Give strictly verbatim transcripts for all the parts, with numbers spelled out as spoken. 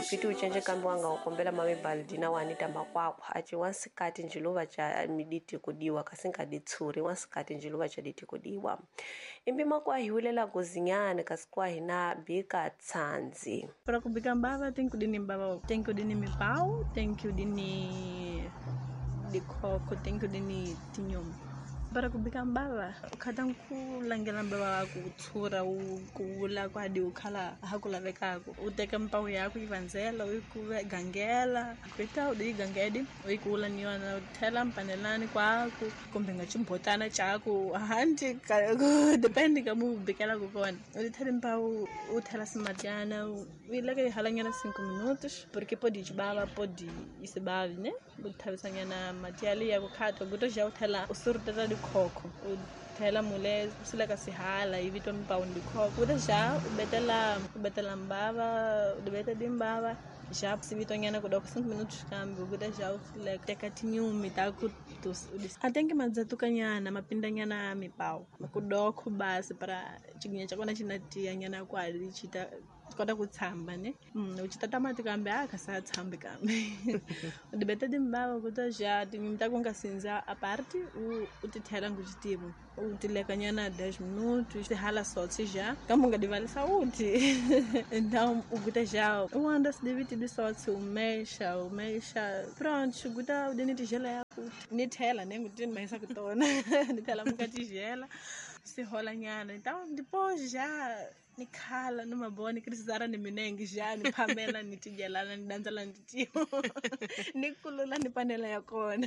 ifiti uchenje kambi wanga ukombela mami Baldina wanita makwakwa achi wansikati njiluva cha miditi kudiwa kasinka ditsuri wansikati njiluva cha diti kudiwa imbi makwa hiulela kuzinyane kasikwa hina bika tsanzi para kubika mbava tem kudini mbava tem kudini mipau tem kudini dikoko tem kudini tinyum para kubika mbava ukata kulangela mbava wako utsura ukula kwadi ukhala hakulavekako uteka mpau yako ivanzela uyikugangela kwita uyigangedi uyikula niyona uthela mpanelani kwako kumbe ngachimbotana chako hanti depende kamu ubikela kukona uthela mpau uthela simatyana uyileke halanyana cinco minutos porque pode chibava pode isibave ne uthavisanyana matyali yako khatwa buto ja uthela usurutata dikhokho uthela mule usileka sihala ivito mpau dikhokho uta ja ubetela ubetela mbava ubeta dimbava já sivitonyana kudoka cinco minutos kambi ukuta já usileka teka tinyumi taku atenke madzatukanyana mapindanyana mipau makudoko basi para chigunya chakona chinatiyanyana kwali chita kota kutsamba ne mm uchita tamati kambe akasa tsambe kambe udibeta dimbava ukuta já tinyumi taku ngasinza a parte utithela nguchitivo utilekanyana dez minutos hala só já kamunga divalisa uti então ukuta já uanda se devite de sócio umexa umexa pronto ukuta udeni tigela yako nithela ne ngutini mayisa kutona nithela muka tigela se rola nyana então depois já nikhala numabona krisara neminengi já niphamela nitigelana nidantsela nitio nikulula nipanela yakona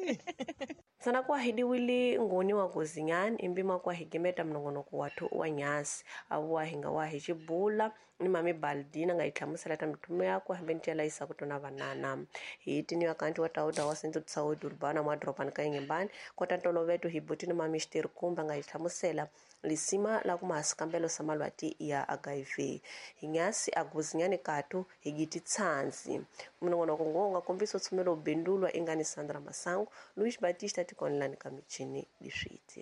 sana kwa hidiwili ngoni wa kuzinyani imbi makwa higimeta mnongonoko watu wanyasi awu wahinga wahijibula ni mami Baldina ngaithamusela tamitume yako hambentela isa kutona vanana hiti ni wakanti watauta wasintu tsaudi urbana mwadropani kaingembani kwa tantolo vetu hibutini mami Shtir Kumba ngaithamusela lisima la kumasikambelo samalwati ya H I V hinyasi akuzinyani katu higiti tsanzi mnongonoko ngonga kumbiso tsumelo bendulwa ingani Sandra Masangu Luis Batista tikonlani kamichini dishiti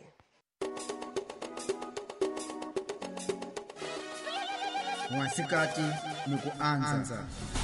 Mwasikati ni kuanza